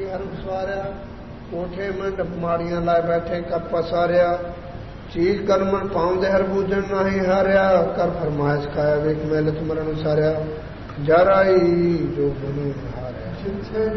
हर सवारिया कोठे मंडप माड़ियां लाए बैठे कप पसारिया चीज कर मन पाउंदे हर बूझन नाही हारिया कर फरमाइश खाया वेख मेलत मरण उसारिया जराई जो बनु हारिया